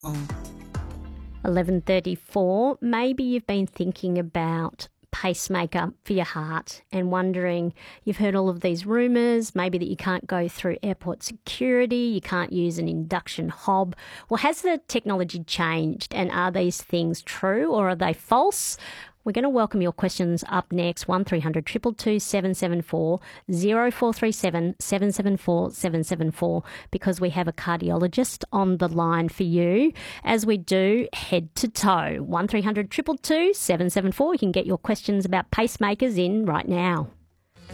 Oh, 11:34. Maybe you've been thinking about pacemaker for your heart and wondering, you've heard all of these rumours, maybe that you can't go through airport security, you can't use an induction hob. Well, has the technology changed, and are these things true or are they false? We're going to welcome your questions up next. 1300 222 774 0437 774 774, because we have a cardiologist on the line for you as we do head to toe. 1300 222 774. You can get your questions about pacemakers in right now.